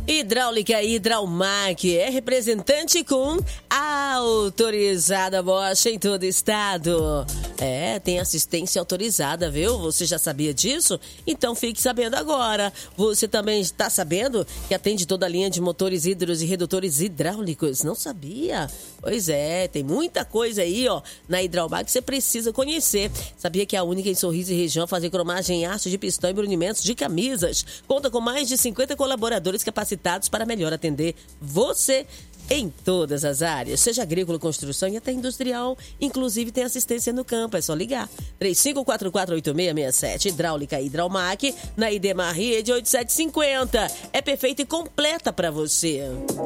Hidráulica Hidraumac é representante com autorizada Bosch em todo estado. Tem assistência autorizada, viu? Você já sabia disso? Então fique sabendo agora. Você também está sabendo que atende toda a linha de motores hidros e redutores hidráulicos? Não sabia? Pois é, tem muita coisa aí, ó, na Hidraumac que você precisa conhecer. Sabia que é a única em Sorriso e região a fazer cromagem em aço de pistão e brunimentos de camisas? Conta com mais de 50 colaboradores capacitados para melhor atender você em todas as áreas, seja agrícola, construção e até industrial. Inclusive tem assistência no campo, é só ligar. 35448667, Hidráulica Hidraumac, na Idemar Rede 8750. É perfeita e completa para você.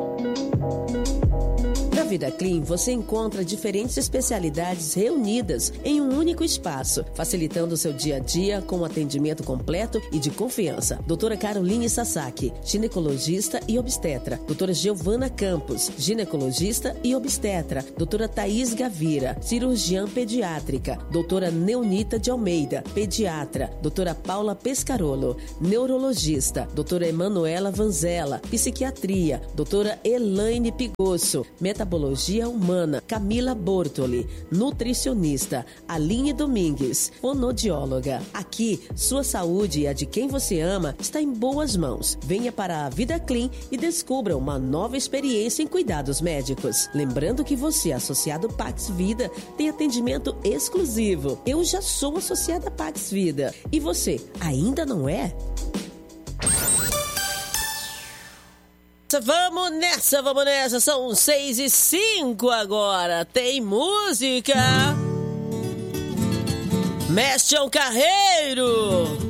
Na Vida Clean, você encontra diferentes especialidades reunidas em um único espaço, facilitando o seu dia a dia com um atendimento completo e de confiança. Doutora Caroline Sasaki, ginecologista e obstetra. Doutora Giovana Campos, ginecologista e obstetra. Doutora Thaís Gavira, cirurgiã pediátrica. Doutora Neunita de Almeida, pediatra. Doutora Paula Pescarolo, neurologista. Doutora Emanuela Vanzella, psiquiatria. Doutora Elaine Pigosso, metabologia humana. Camila Bortoli, nutricionista. Aline Domingues, fonoaudióloga. Aqui, sua saúde e a de quem você ama está em boas mãos. Venha para a Vida Clean e descubra uma nova experiência em cuidados médicos. Lembrando que você, associado Pax Vida, tem atendimento exclusivo. Eu já sou associada Pax Vida. E você, ainda não é? Vamos nessa, são 6:05 agora, tem música. Mestre Carreiro.